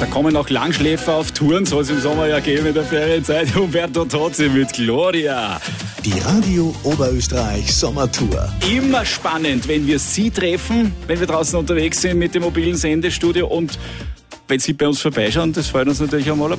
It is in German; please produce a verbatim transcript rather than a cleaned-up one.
Da kommen auch Langschläfer auf Touren, soll es im Sommer ja geben in der Ferienzeit. Umberto Tozzi mit Gloria. Die Radio Oberösterreich Sommertour. Immer spannend, wenn wir Sie treffen, wenn wir draußen unterwegs sind mit dem mobilen Sendestudio und wenn Sie bei uns vorbeischauen, das freut uns natürlich auch mal.